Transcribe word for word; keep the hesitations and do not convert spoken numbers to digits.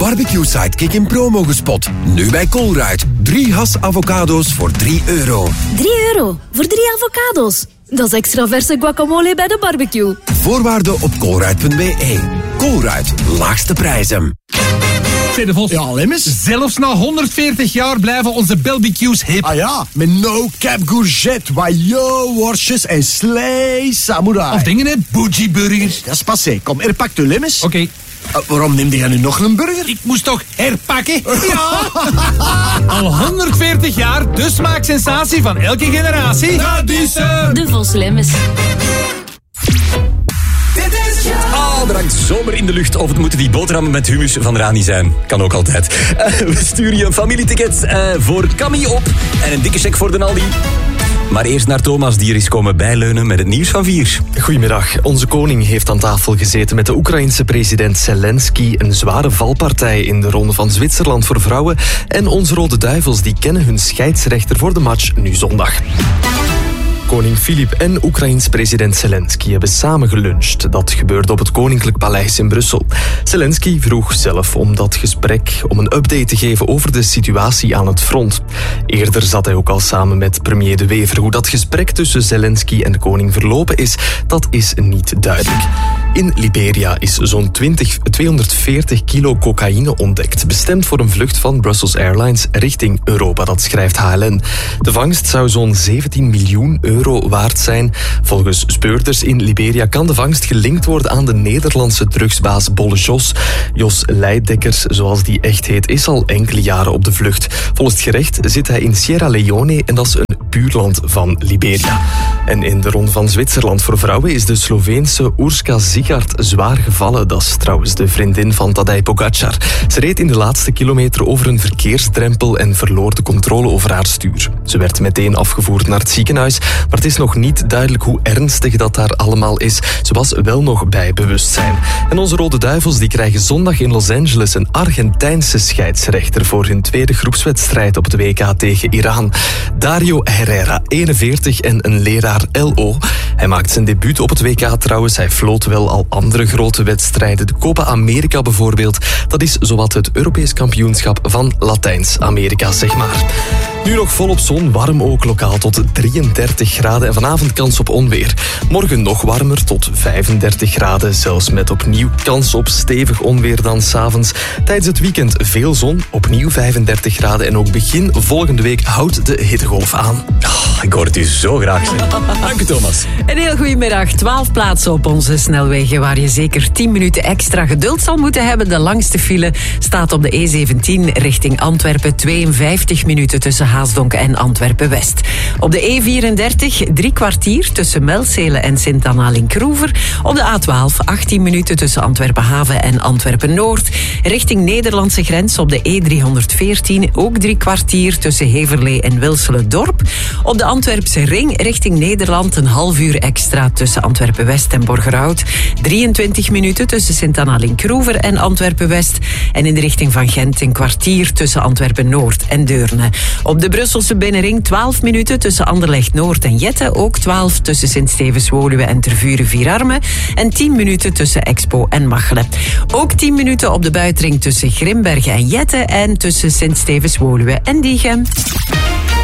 barbecue sidekick in promo gespot. Nu bij Colruyt. Drie has avocado's voor drie euro. drie euro voor drie avocado's. Dat is extra verse guacamole bij de barbecue. Voorwaarden op colruyt punt b e. Colruyt, laagste prijzen. Tweede Vos. Ja, Lemmens. Zelfs na honderdveertig jaar blijven onze barbecues hip. Ah ja, met no cap courgette, wajo, worstjes en slee samurai. Of dingen, hè? Bougie burgers. Dat is passé. Kom, er pakt u Lemmens. Oké. Okay. Uh, waarom neemde jij nu nog een burger? Ik moest toch herpakken? Ja! Al honderdveertig jaar, de smaaksensatie van elke generatie. Dat is uh... De Vos Lemmens. Ah, er hangt zomer in de lucht. Of het moeten die boterhammen met hummus van Rani zijn. Kan ook altijd. Uh, we sturen je een familieticket uh, voor Camille op. En een dikke check voor de Aldi. Maar eerst naar Thomas, die er is komen bijleunen met het nieuws van vier. Goedemiddag. Onze koning heeft aan tafel gezeten met de Oekraïense president Zelensky. Een zware valpartij in de Ronde van Zwitserland voor vrouwen. En onze Rode Duivels die kennen hun scheidsrechter voor de match nu zondag. Koning Filip en Oekraïens president Zelensky hebben samen geluncht. Dat gebeurde op het Koninklijk Paleis in Brussel. Zelensky vroeg zelf om dat gesprek om een update te geven over de situatie aan het front. Eerder zat hij ook al samen met premier De Wever. Hoe dat gesprek tussen Zelensky en de koning verlopen is, dat is niet duidelijk. In Liberia is zo'n tweehonderdveertig kilo cocaïne ontdekt, bestemd voor een vlucht van Brussels Airlines richting Europa, dat schrijft H L N. De vangst zou zo'n zeventien miljoen euro waard zijn. Volgens speurders in Liberia kan de vangst gelinkt worden aan de Nederlandse drugsbaas Bolle Jos. Jos Leidekkers, zoals die echt heet, is al enkele jaren op de vlucht. Volgens het gerecht zit hij in Sierra Leone en dat is een buurland van Liberia. En in de Ronde van Zwitserland voor vrouwen is de Sloveense Urška Zigart zwaar gevallen. Dat is trouwens de vriendin van Tadej Pogačar. Ze reed in de laatste kilometer over een verkeersdrempel en verloor de controle over haar stuur. Ze werd meteen afgevoerd naar het ziekenhuis, maar het is nog niet duidelijk hoe ernstig dat daar allemaal is. Ze was wel nog bij bewustzijn. En onze Rode Duivels die krijgen zondag in Los Angeles een Argentijnse scheidsrechter voor hun tweede groepswedstrijd op het W K tegen Iran. Dario Herrera, eenenveertig en een leraar L O. Hij maakt zijn debuut op het W K trouwens. Hij floot wel al andere grote wedstrijden. De Copa America bijvoorbeeld. Dat is zowat het Europees kampioenschap van Latijns-Amerika, zeg maar. Nu nog volop zon, warm ook lokaal tot drieëndertig graden en vanavond kans op onweer. Morgen nog warmer tot vijfendertig graden, zelfs met opnieuw kans op stevig onweer dan 's avonds. Tijdens het weekend veel zon, opnieuw vijfendertig graden en ook begin volgende week houdt de hittegolf aan. Oh, ik hoor het u zo graag zeggen. Dank u, Thomas. Een heel goedemiddag. twaalf plaatsen op onze snelwegen waar je zeker tien minuten extra geduld zal moeten hebben. De langste file staat op de E zeventien richting Antwerpen, tweeënvijftig minuten tussen Haasdonk en Antwerpen-West. Op de E vierendertig drie kwartier tussen Melzelen en Sint-Anna-Linkroever. Op de A twaalf achttien minuten tussen Antwerpen-Haven en Antwerpen-Noord. Richting Nederlandse grens op de E driehonderdveertien ook drie kwartier tussen Heverlee en Wilselen-Dorp. Op de Antwerpse ring richting Nederland een half uur extra tussen Antwerpen-West en Borgerhout. drieëntwintig minuten tussen Sint-Anna-Linkroever en Antwerpen-West. En in de richting van Gent een kwartier tussen Antwerpen-Noord en Deurne. Op de Brusselse binnenring twaalf minuten tussen Anderlecht-Noord en Jette. Ook twaalf tussen Sint-Stevens-Woluwe en Tervuren-Vierarme. En tien minuten tussen Expo en Machelen. Ook tien minuten op de buitenring tussen Grimbergen en Jette. En tussen Sint-Stevens-Woluwe en Diegem.